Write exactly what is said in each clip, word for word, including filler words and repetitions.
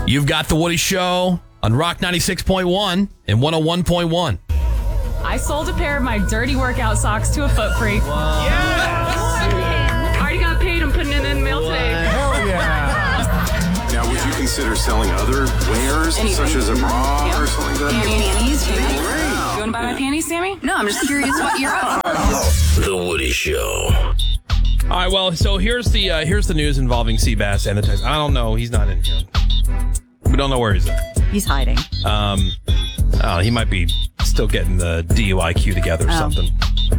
You've got The Woody Show on Rock ninety-six point one and one oh one point one. I sold a pair of my dirty workout socks to a foot freak. Yes! Already got paid. I'm putting it in the mail today. Hell yeah. Now, would you consider selling other wares, Anything. such as a bra Yep. or something like that? Panties, panties. You want to buy my panties, Sammy? No, I'm just curious what you're up. The Woody Show. All right, well, so here's the uh, here's the news involving Seabass and the text. I don't know. He's not in here. We don't know where he's at. He's hiding. Um, oh, he might be still getting the D U I queue together or Oh. something.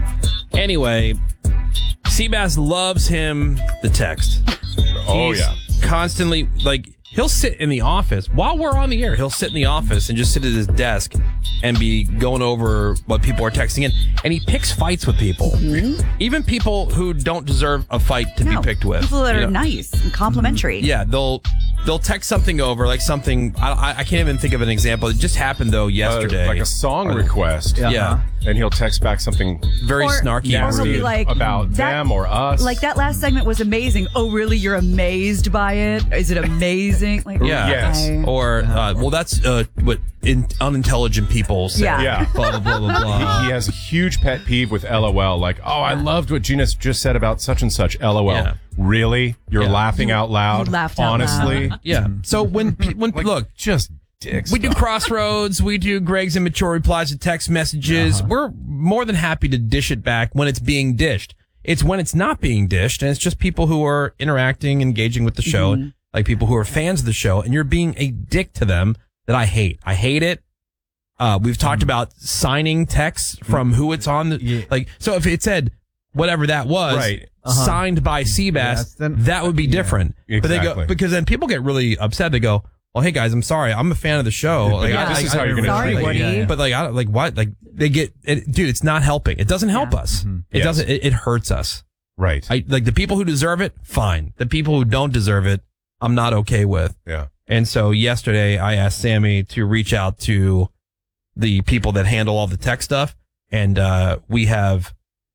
Anyway, Seabass loves him the text. Oh, He's yeah. Constantly, like, he'll sit in the office while we're on the air. He'll sit in the office and just sit at his desk and be going over what people are texting in. And he picks fights with people. Mm-hmm. Even people who don't deserve a fight to No, be picked with. people that you are know? nice and complimentary. Yeah, they'll they'll text something over, like something, I, I- I can't even think of an example. It just happened, though, yesterday. Uh, like a song Or- request. Yeah. And he'll text back something Very Or- snarky. or and he'll be rude. like, about that- them or us. Like that last segment was amazing. Oh, really? You're amazed by it? Is it amazing? Like, Yeah. Yes. okay. Or, uh, well, that's uh, what in, unintelligent people say. Yeah. Yeah. Blah, blah, blah, blah, blah. He has a huge pet peeve with L O L. Like, oh, I loved what Gina just said about such and such. L O L. Yeah. Really? You're Yeah. laughing out loud? You laughed out honestly? loud. Yeah. So when, pe- when Like, look, just dicks. we do Crossroads, we do Greg's Immature Replies to Text Messages. We're more than happy to dish it back when it's being dished. It's when it's not being dished, and it's just people who are interacting, engaging with the show, Mm-hmm. like people who are fans of the show, and you're being a dick to them that I hate. I hate it. Uh, we've talked about signing texts from who it's on. The, Yeah. Like, so if it said whatever that was, Right. Uh-huh. signed by Seabass, Yes, then- that would be yeah. different. But they Exactly. go, because then people get really upset. They go, well, hey guys, I'm sorry. I'm a fan of the show. Like, Yeah, I- this I- is how I- you're going to Sorry, treat Woody. me. Yeah. But like, I don't, like what? Like they get, it, dude, it's not helping. It doesn't help Yeah. us. Mhm. It Yes. doesn't, it, it hurts us. Right. I like the people who deserve it. Fine. The people who don't deserve it, I'm not okay with. yeah. And so yesterday I asked Sammy to reach out to the people that handle all the tech stuff. And, uh, we have,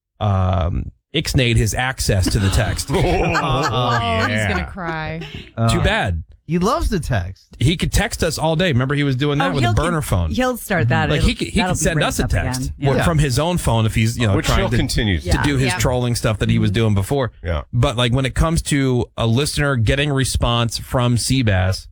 um, ixnayed his access to the text. Oh, Uh-uh. yeah. He's gonna cry. Uh, Too bad. He loves the text. He could text us all day. Remember, he was doing that Oh, with a he'll burner keep- phone. He'll start that. Like It'll- he could, he that'll could be send raised us a up text again. or Yeah. from his own phone if he's, you know, Which trying he'll to, continue to to Yeah. do his Yeah. trolling stuff that he was doing before. Yeah. But like when it comes to a listener getting a response from Seabass,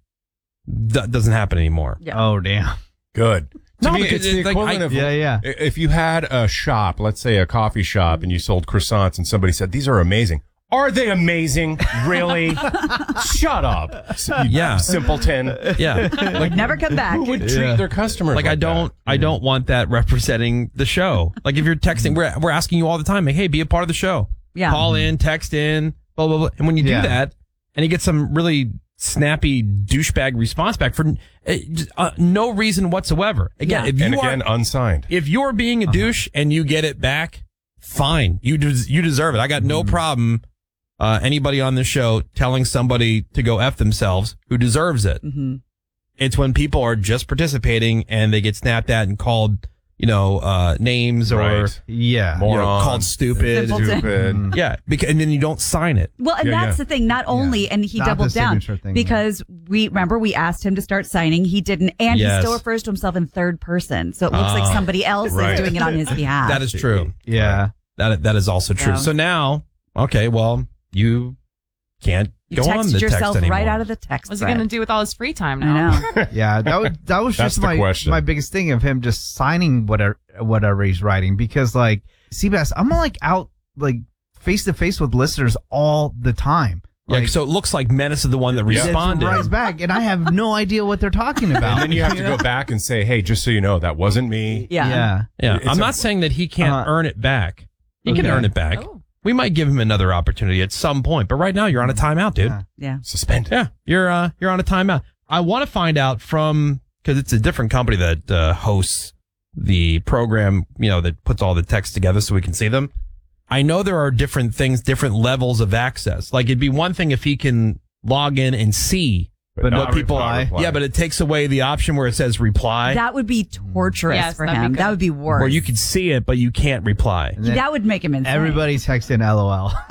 that doesn't happen anymore. Yeah. Oh, damn. Good. To No, me, because it's the it's like, equivalent I- of Yeah, yeah. if you had a shop, let's say a coffee shop, and you sold croissants, and somebody said, "These are amazing." Are they amazing? Really? Shut up. S- you Yeah. Simpleton. Yeah. Like never come back. Who would treat Yeah. their customers Like I don't, I don't want that representing the show. Like if you're texting, we're we're asking you all the time, like, hey, be a part of the show. Yeah. Call in, text in, blah blah blah. And when you do Yeah. that, and you get some really snappy douchebag response back for uh, just, uh, no reason whatsoever. Again, Yeah. if you And are again, unsigned. if you're being a douche and you get it back, fine. You des- you deserve it. I got no problem. Uh, anybody on this show telling somebody to go F themselves who deserves it. Mm-hmm. It's when people are just participating and they get snapped at and called, you know, uh, names or Right. Yeah. you know, Moron. called stupid. Simpleton. Stupid. Mhm. Yeah, because and then you don't sign it. Well, and Yeah, that's yeah. the thing. Not only, and he Not the doubled down signature thing, because we remember we asked him to start signing. He didn't, and Yes. he still refers to himself in third person. So it looks Ah, like somebody else right. is doing it on his behalf. That is true. Yeah. That that is also true. Yeah. So now, okay, well, you can't you go on texted the yourself text anymore. right out of the text. What's he thread. gonna do with all his free time I now? know. Yeah, that was that was That's just the my question. my biggest thing of him just signing whatever whatever he's writing, because like Seabass, I'm like out like face to face with listeners all the time. Yeah, Like, so it looks like Menace is the one that it's responded. right back, and I have no idea what they're talking about. And then you have to go back and say, "Hey, just so you know, that wasn't me." Yeah. Yeah. Yeah, It's I'm a- not saying that he can't Uh, earn it back. He can okay. earn it back. Oh. We might give him another opportunity at some point, but right now you're on a timeout, dude. Yeah. Yeah. Suspended. Yeah, you're uh, you're on a timeout. I want to find out from because it's a different company that uh, hosts the program, you know, that puts all the text together so we can see them. I know there are different things, different levels of access. Like it'd be one thing if he can log in and see But what not people. reply. Yeah, but it takes away the option where it says reply, That would be torturous Yes, for that'd be him. good. That would be worse. where you could see it but you can't reply. And then that would make him insane. everybody's texting LOL.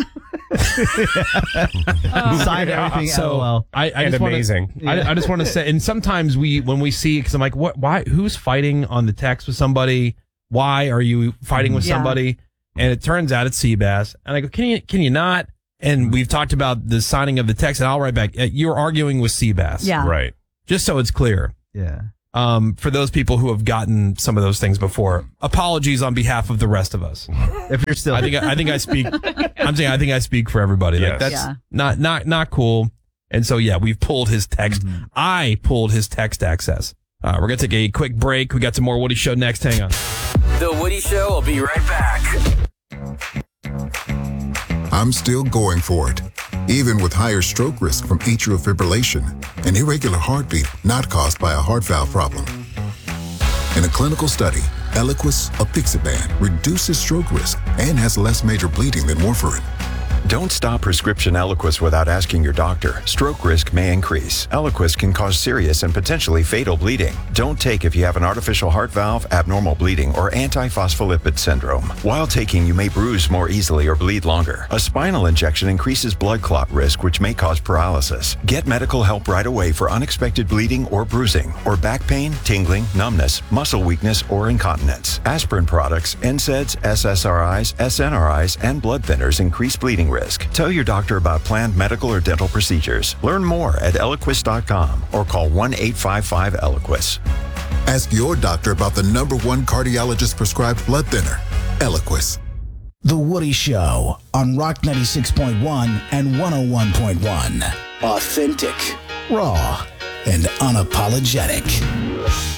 Sign everything. So LOL. I, I And just wanna- amazing. I, I just want to say, and sometimes we, when we see, because I'm like, what? Why? Who's fighting on the text with somebody? Why are you fighting with Yeah. somebody? And it turns out it's Seabass. And I go, can you can you not? And we've talked about the signing of the text, and I'll write back. uh, You're arguing with Seabass, Yeah. Right. just so it's clear. Yeah. Um, for those people who have gotten some of those things before, apologies on behalf of the rest of us. If you're still, I think I think I speak. I'm saying I think I speak for everybody. Like, Yes. that's Yeah. not not not cool. And so yeah, we've pulled his text. I pulled his text access. Uh, we're gonna take a quick break. We got some more Woody Show next. Hang on. The Woody Show will be right back. I'm still going for it, even with higher stroke risk from atrial fibrillation, an irregular heartbeat not caused by a heart valve problem. In a clinical study, Eliquis, apixaban, reduces stroke risk and has less major bleeding than warfarin. Don't stop prescription Eliquis without asking your doctor. Stroke risk may increase. Eliquis can cause serious and potentially fatal bleeding. Don't take if you have an artificial heart valve, abnormal bleeding, or antiphospholipid syndrome. While taking, you may bruise more easily or bleed longer. A spinal injection increases blood clot risk, which may cause paralysis. Get medical help right away for unexpected bleeding or bruising, or back pain, tingling, numbness, muscle weakness, or incontinence. Aspirin products, N SAIDs, S S R Is, S N R Is, and blood thinners increase bleeding risk. Tell your doctor about planned medical or dental procedures. Learn more at Eliquis dot com or call one eight five five Eliquis. Ask your doctor about the number one cardiologist prescribed blood thinner, Eliquis. The Woody Show on Rock ninety-six point one and one oh one point one. Authentic, raw, and unapologetic.